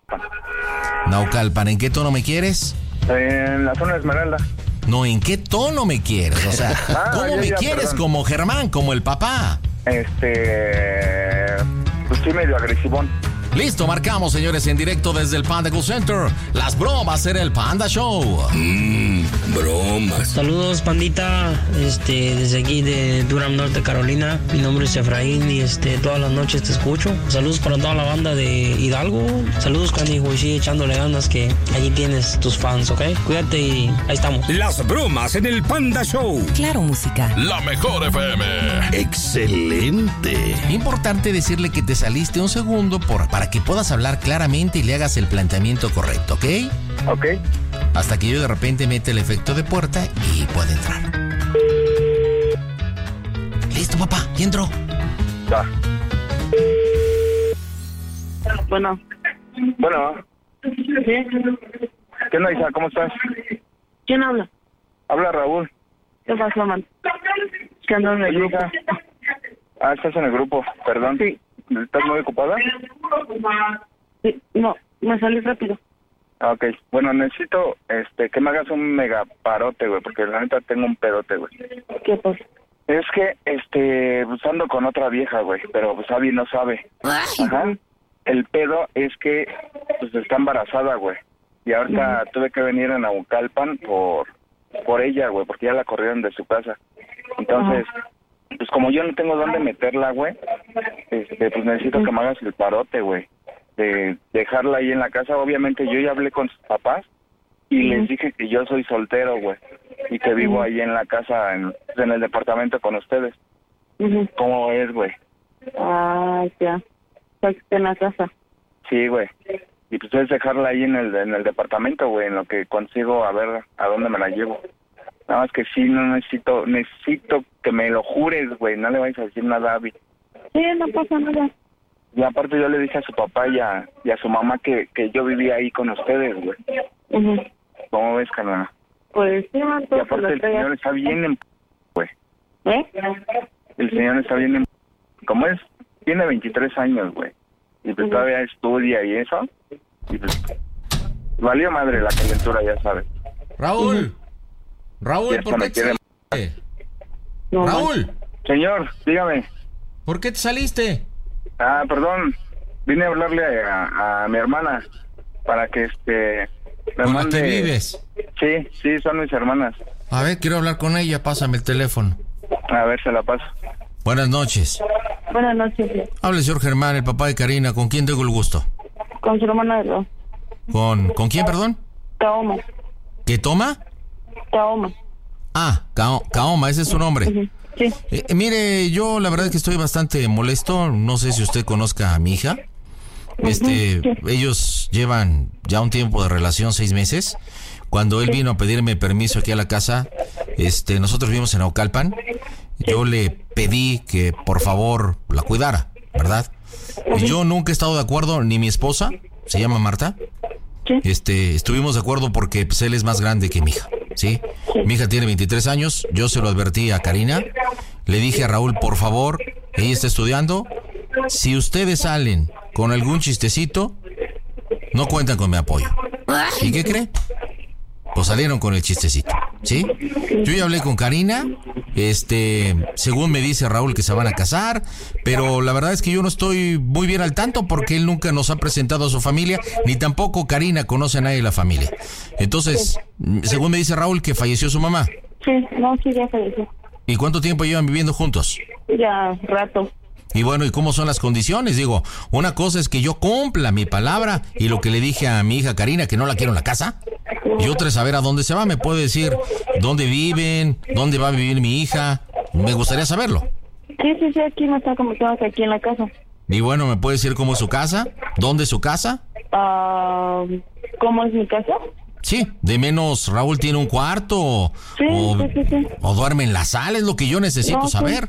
Naucalpan, ¿en qué tono me quieres? En la zona de Esmeralda. No, ¿en qué tono me quieres? O sea, ¿cómo me quieres? Perdón. Como Germán, como el papá. Pues sí, medio agresivón. Listo, marcamos, señores, en directo desde el Panda Cool Center. Las bromas en el Panda Show. Bromas. Saludos, pandita. Desde aquí de Durham, Norte Carolina. Mi nombre es Efraín y todas las noches te escucho. Saludos para toda la banda de Hidalgo. Saludos, canijo, y sigue echándole ganas que allí tienes tus fans, ¿ok? Cuídate y ahí estamos. Las bromas en el Panda Show. Claro, música. La mejor FM. Excelente. Importante decirle que te saliste un segundo para que puedas hablar claramente y le hagas el planteamiento correcto, ¿ok? Ok. Hasta que yo de repente mete el efecto de puerta y puede entrar. Listo, papá, ¿y entró? Va. Bueno. ¿Sí? ¿Qué onda, hija? ¿Cómo estás? ¿Quién habla? Habla Raúl. ¿Qué pasó, man? ¿Qué andas en el grupo? Estás en el grupo, perdón. Sí. ¿Estás muy ocupada? Sí, no, me salí rápido. Ok, bueno, necesito que me hagas un mega parote, güey, porque la neta tengo un pedote, güey. ¿Qué pasa? Es que, pues ando con otra vieja, güey, pero pues Abby no sabe. Ajá. El pedo es que, pues está embarazada, güey. Y ahorita tuve que venir a Naucalpan por ella, güey, porque ya la corrieron de su casa. Entonces, pues como yo no tengo dónde meterla, güey, pues necesito que me hagas el parote, güey, de dejarla ahí en la casa. Obviamente yo ya hablé con sus papás y les dije que yo soy soltero, güey, y que vivo ahí en la casa, en el departamento con ustedes. ¿Cómo es, güey? Ya. Pues en la casa. Sí, güey. Y pues es dejarla ahí en el departamento, güey, en lo que consigo a ver a dónde me la llevo. Nada más que sí, no necesito que me lo jures, güey, no le vayas a decir nada a Abby. Sí, no pasa nada. Y aparte yo le dije a su papá y a su mamá que yo vivía ahí con ustedes, güey. ¿Cómo ves, carnal? Pues sí, man, y aparte el señor está bien güey. El señor está bien ¿cómo es? Tiene 23 años, güey. Y pues todavía estudia y eso. Y pues valió madre la calentura, ya sabes. Raúl, ¿por qué te saliste? Raúl. Señor, dígame. ¿Por qué te saliste? Perdón. Vine a hablarle a mi hermana para que ¿Con la que vives? Sí, son mis hermanas. A ver, quiero hablar con ella, pásame el teléfono. A ver, se la paso. Buenas noches. Buenas noches. Habla el señor Germán, el papá de Karina. ¿Con quién tengo el gusto? Con su hermana de dos. ¿Con quién, perdón? Kaoma. ¿Qué toma? Kaoma. Kaoma, ese es su nombre. Sí. Mire, yo la verdad es que estoy bastante molesto. No sé si usted conozca a mi hija. Sí. Ellos llevan ya un tiempo de relación, 6 meses. Cuando él vino a pedirme permiso aquí a la casa, nosotros vivimos en Naucalpan. Yo le pedí que por favor la cuidara, ¿verdad? Yo nunca he estado de acuerdo, ni mi esposa, se llama Marta. Estuvimos de acuerdo porque pues, él es más grande que mi hija, ¿sí? Mi hija tiene 23 años, yo se lo advertí a Karina. Le dije a Raúl, por favor, ella está estudiando. Si ustedes salen con algún chistecito, no cuentan con mi apoyo. ¿Y qué cree? Pues salieron con el chistecito, ¿sí? Yo ya hablé con Karina, según me dice Raúl que se van a casar, pero la verdad es que yo no estoy muy bien al tanto porque él nunca nos ha presentado a su familia, ni tampoco Karina conoce a nadie de la familia. Entonces, según me dice Raúl que falleció su mamá. Sí, ya falleció. ¿Y cuánto tiempo llevan viviendo juntos? Ya, rato. Y bueno, ¿y cómo son las condiciones? Digo, una cosa es que yo cumpla mi palabra y lo que le dije a mi hija Karina, que no la quiero en la casa. Y otra es saber a dónde se va. ¿Me puede decir dónde viven? ¿Dónde va a vivir mi hija? Me gustaría saberlo. Sí, aquí me está comentando que aquí en la casa. Y bueno, ¿me puede decir cómo es su casa? ¿Dónde es su casa? ¿Cómo es mi casa? Sí, de menos Raúl tiene un cuarto. Sí. O duerme en la sala, es lo que yo necesito saber.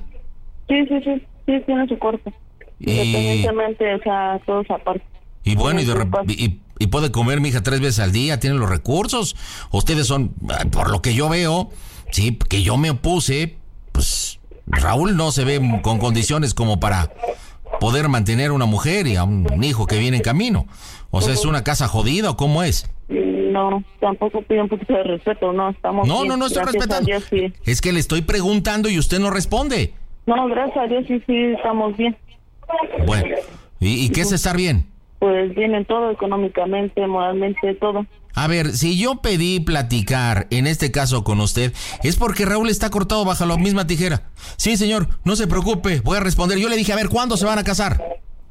Sí, tiene su cuarto. Independientemente, o sea, todos aparte. Y bueno, y puede comer mi hija 3 veces al día, tiene los recursos. Ustedes son, por lo que yo veo, sí, que yo me opuse, pues Raúl no se ve con condiciones como para poder mantener una mujer y a un hijo que viene en camino. O sea, ¿es una casa jodida o cómo es? No, tampoco pido un poquito de respeto, no, estamos No, bien. no estoy Gracias respetando. a Dios, sí. Es que le estoy preguntando y usted no responde. No, gracias a Dios, sí, estamos bien. Bueno, ¿y qué es estar bien? Pues bien en todo, económicamente, moralmente, todo. A ver, si yo pedí platicar, en este caso con usted, es porque Raúl está cortado bajo la misma tijera. Sí, señor, no se preocupe, voy a responder. Yo le dije, a ver, ¿cuándo se van a casar?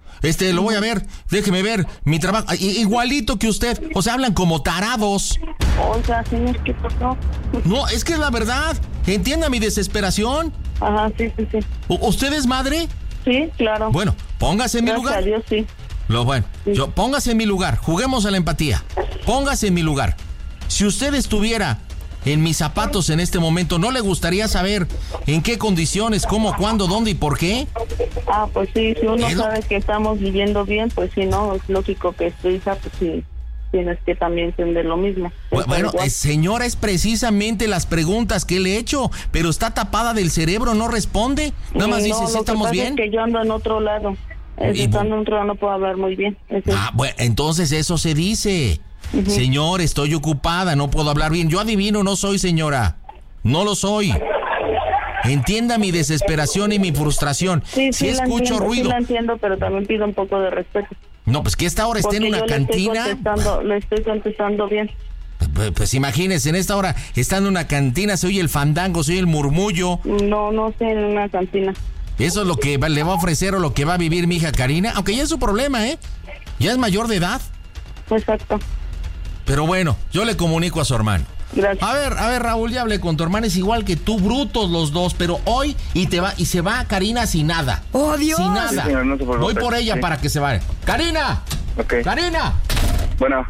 Lo voy a ver, déjeme ver mi trabajo. Igualito que usted, o sea, hablan como tarados. Oiga, señor, ¿qué pasó? No, es que es la verdad. Entienda mi desesperación. Ajá, sí. ¿Usted es madre? Sí, claro. Bueno, póngase en mi Gracias lugar. a Dios, sí. Póngase en mi lugar, juguemos a la empatía. Póngase en mi lugar. Si usted estuviera en mis zapatos en este momento, ¿no le gustaría saber en qué condiciones, cómo, cuándo, dónde y por qué? Pues sí, si uno sabe que estamos viviendo bien, pues sí, no, es lógico que tu hija, pues sí, tienes que también entender lo mismo. Bueno, señora, es precisamente las preguntas que le he hecho, pero está tapada del cerebro, no responde. Nada más dice, ¿sí estamos bien? Es que yo ando en otro lado. Estando en otro lado no puedo hablar muy bien. Bueno, entonces eso se dice. Señor, estoy ocupada, no puedo hablar bien. Yo adivino, no soy señora. No lo soy. Entienda mi desesperación y mi frustración. Sí, si escucho ruido. Sí, la entiendo, pero también pido un poco de respeto. No, pues que esta hora esté en una cantina. Le estoy contestando bien. Pues imagínese, en esta hora está en una cantina, se oye el fandango, se oye el murmullo. No estoy en una cantina. Eso es lo que le va a ofrecer o lo que va a vivir mi hija Karina, aunque ya es su problema, ¿eh? Ya es mayor de edad. Exacto. Pero bueno, yo le comunico a su hermano. Gracias. A ver, Raúl, ya hablé con tu hermana, es igual que tú, brutos los dos, pero hoy se va Karina sin nada. ¡Oh, Dios! Sin nada. Sí, señor, no se preocupe. Voy por ella para que se vaya. ¡Karina! Okay. ¡Karina! Bueno.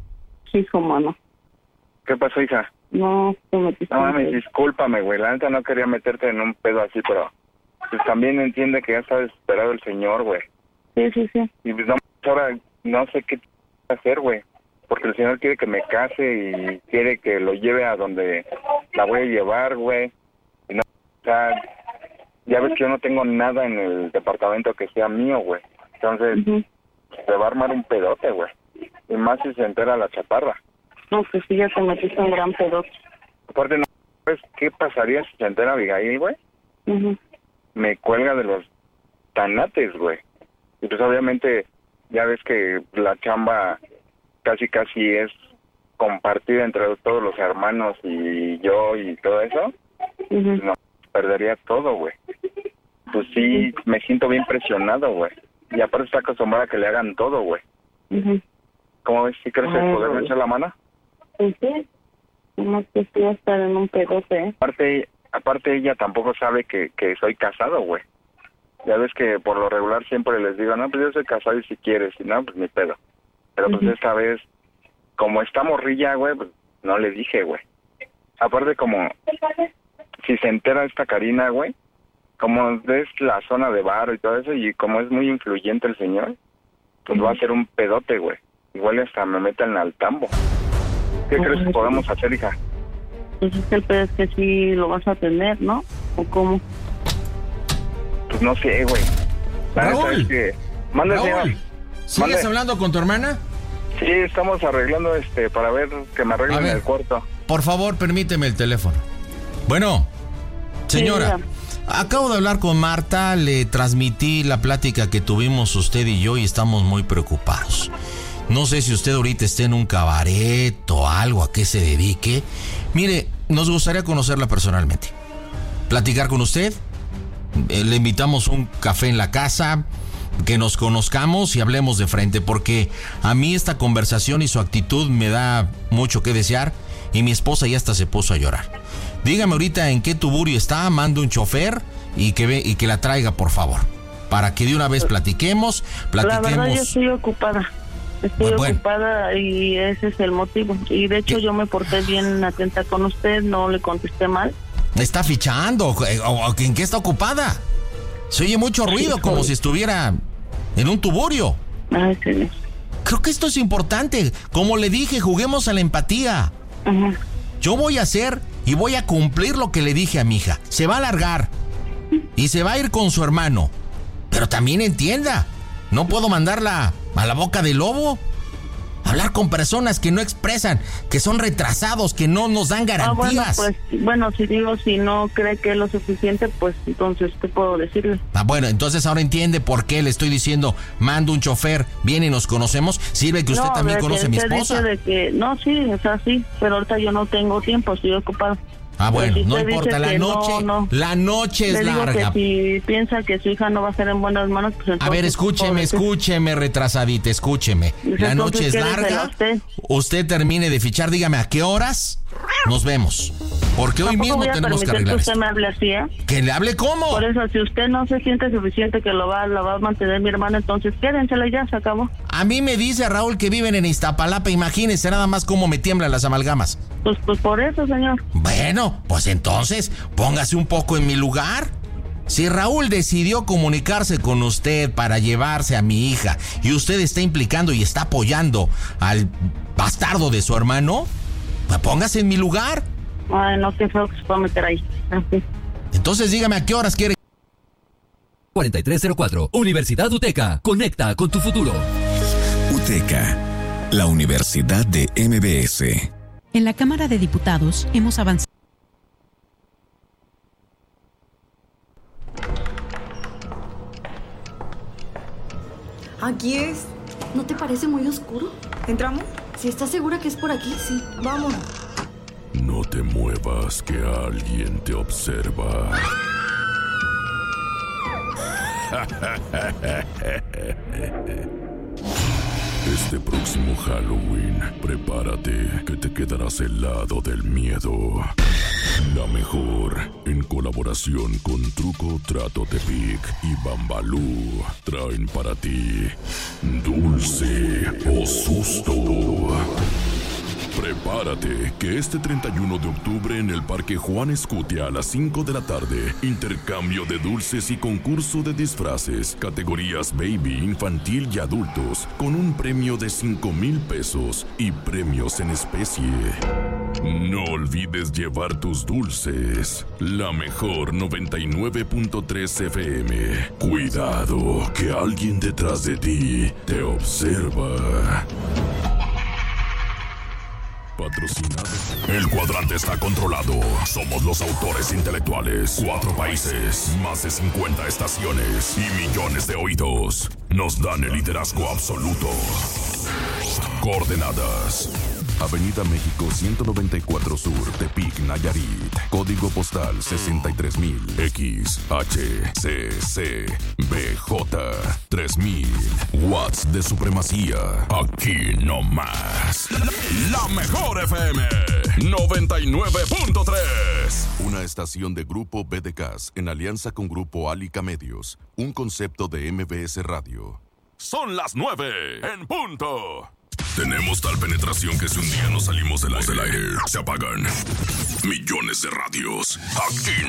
Sí, su mano. ¿Qué pasó, hija? No, te metiste. No mames, discúlpame, güey. La neta no quería meterte en un pedo así, pero pues también entiende que ya está desesperado el señor, güey. Sí. Y pues ahora no sé qué hacer, güey. Porque el señor quiere que me case y quiere que lo lleve a donde la voy a llevar, güey. Y no, o sea, ya ves que yo no tengo nada en el departamento que sea mío, güey. Entonces, se va a armar un pedote, güey. Y más si se entera la chaparra. No, pues sí, ya te metiste un gran pedote. Aparte, ¿no sabes qué pasaría si se entera Abigail, güey? Me cuelga de los tanates, güey. Y pues obviamente, ya ves que la chamba casi es compartida entre todos los hermanos y yo y todo eso. No, perdería todo, güey. Pues sí, me siento bien presionado, güey. Y aparte está acostumbrada a que le hagan todo, güey. ¿Cómo ves? ¿Sí crees que poderme echar la mano? Pues sí. No que sí va a estar en un pedote, ¿eh? Aparte ella tampoco sabe que soy casado, güey. Ya ves que por lo regular siempre les digo, no, pues yo soy casado y si quieres, si no, pues ni pedo. Pero pues esta vez, como está morrilla, güey, pues no le dije, güey. Aparte como, si se entera esta Karina, güey, como es la zona de bar y todo eso, y como es muy influyente el señor, pues va a ser un pedote, güey. Igual hasta me meten al tambo. ¿Qué crees que podemos hacer, hija? Pues es que el pedo es que sí lo vas a tener, ¿no? ¿O cómo? Pues no sé, güey. Raúl. Mande, Raúl, señor. ¿sigues hablando con tu hermana? Sí, estamos arreglando para ver que me arreglen el cuarto. Por favor, permíteme el teléfono. Bueno, señora, acabo de hablar con Marta, le transmití la plática que tuvimos usted y yo y estamos muy preocupados. No sé si usted ahorita esté en un cabaret o algo a qué se dedique. Mire, nos gustaría conocerla personalmente. Platicar con usted. Le invitamos un café en la casa, que nos conozcamos y hablemos de frente, porque a mí esta conversación y su actitud me da mucho que desear y mi esposa ya hasta se puso a llorar. Dígame ahorita en qué tuburio está, mando un chofer y que la traiga, por favor, para que de una vez platiquemos. La verdad, yo estoy ocupada. Estoy ocupada y ese es el motivo. Y de hecho yo me porté bien atenta con usted, no le contesté mal. ¿Está fichando? ¿O en qué está ocupada? Se oye mucho ruido, como si estuviera en un tuburio. Ay, sí. Creo que esto es importante. Como le dije, juguemos a la empatía. Yo voy a hacer y voy a cumplir lo que le dije a mi hija. Se va a largar y se va a ir con su hermano. Pero también entienda, no puedo mandarla a la boca del lobo. Hablar con personas que no expresan, que son retrasados, que no nos dan garantías. Bueno, si no cree que es lo suficiente, pues entonces, ¿qué puedo decirle? Bueno, entonces ahora entiende por qué le estoy diciendo, mando un chofer, viene y nos conocemos. Sirve que usted también conoce a mi esposa. Sí, es así, pero ahorita yo no tengo tiempo, estoy ocupado. Bueno, no importa, la noche es larga. Que si piensa que su hija no va a estar en buenas manos, pues entonces... A ver, escúcheme, retrasadita, escúcheme. La noche es larga. Usted termine de fichar, dígame a qué horas nos vemos. Porque hoy mismo tenemos que arreglar esto. ¿Que usted me hable así, eh? ¿Que le hable cómo? Por eso, si usted no se siente suficiente que la va a mantener mi hermana, entonces quédensela y ya, se acabó. A mí me dice Raúl que viven en Iztapalapa, imagínese nada más cómo me tiemblan las amalgamas. Pues por eso, señor. Bueno, pues entonces, póngase un poco en mi lugar. Si Raúl decidió comunicarse con usted para llevarse a mi hija y usted está implicando y está apoyando al bastardo de su hermano, pues póngase en mi lugar. Ay, no, qué feo que se pueda meter ahí. Así. Entonces dígame a qué horas quiere. 4304, Universidad UTECA, conecta con tu futuro. UTECA, la Universidad de MBS. En la Cámara de Diputados hemos avanzado. Aquí es. ¿No te parece muy oscuro? ¿Entramos? Si estás segura que es por aquí, sí. Vamos. No te muevas, que alguien te observa. Este próximo Halloween, prepárate, que te quedarás helado del miedo. La mejor, en colaboración con Truco Trato Tepic y Bambalú, traen para ti Dulce o Susto. Prepárate, que este 31 de octubre en el Parque Juan Escutia a las 5 de la tarde, intercambio de dulces y concurso de disfraces, categorías baby, infantil y adultos, con un premio de 5,000 pesos y premios en especie. No olvides llevar tus dulces. La mejor 99.3 FM. Cuidado, que alguien detrás de ti te observa. Patrocinado. El cuadrante está controlado. Somos los autores intelectuales. 4 países, más de 50 estaciones y millones de oídos. Nos dan el liderazgo absoluto. Coordenadas: Avenida México 194 Sur, Tepic, Nayarit. Código postal 63,000. XHCC BJ 3000. Watts de supremacía. Aquí no más. La mejor FM 99.3. Una estación de Grupo BDCAS en alianza con Grupo Álica Medios. Un concepto de MBS Radio. Son las 9 en punto. Tenemos tal penetración que si un día no salimos del aire, se apagan millones de radios. Aquí